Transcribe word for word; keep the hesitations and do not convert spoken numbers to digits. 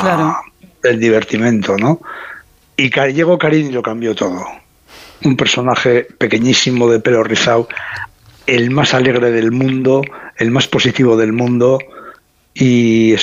claro. del divertimento, ¿no? Y llegó Karim y lo cambió todo. Un personaje pequeñísimo de pelo rizado, el más alegre del mundo, el más positivo del mundo, y